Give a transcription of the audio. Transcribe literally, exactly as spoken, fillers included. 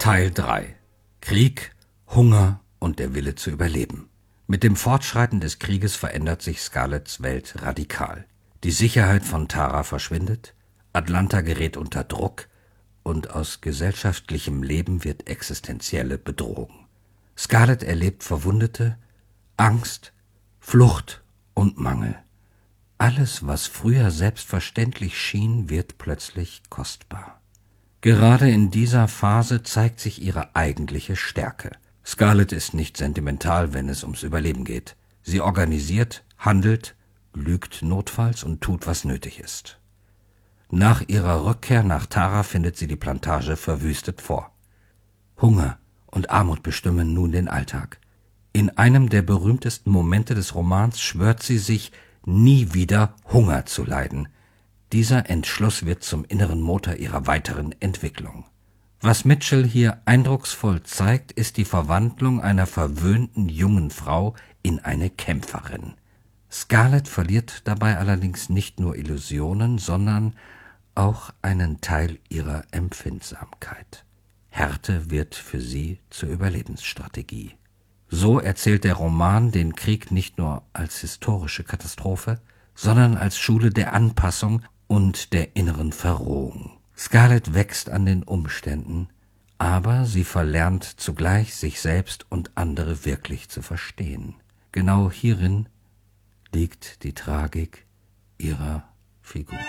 Teil drei. Krieg, Hunger und der Wille zu überleben. Mit dem Fortschreiten des Krieges verändert sich Scarletts Welt radikal. Die Sicherheit von Tara verschwindet, Atlanta gerät unter Druck und aus gesellschaftlichem Leben wird existenzielle Bedrohung. Scarlett erlebt Verwundete, Angst, Flucht und Mangel. Alles, was früher selbstverständlich schien, wird plötzlich kostbar. Gerade in dieser Phase zeigt sich ihre eigentliche Stärke. Scarlett ist nicht sentimental, wenn es ums Überleben geht. Sie organisiert, handelt, lügt notfalls und tut, was nötig ist. Nach ihrer Rückkehr nach Tara findet sie die Plantage verwüstet vor. Hunger und Armut bestimmen nun den Alltag. In einem der berühmtesten Momente des Romans schwört sie sich, nie wieder Hunger zu leiden. Dieser Entschluss wird zum inneren Motor ihrer weiteren Entwicklung. Was Mitchell hier eindrucksvoll zeigt, ist die Verwandlung einer verwöhnten jungen Frau in eine Kämpferin. Scarlett verliert dabei allerdings nicht nur Illusionen, sondern auch einen Teil ihrer Empfindsamkeit. Härte wird für sie zur Überlebensstrategie. So erzählt der Roman den Krieg nicht nur als historische Katastrophe, sondern als Schule der Anpassung und der inneren Verrohung. Scarlett wächst an den Umständen, aber sie verlernt zugleich, sich selbst und andere wirklich zu verstehen. Genau hierin liegt die Tragik ihrer Figur.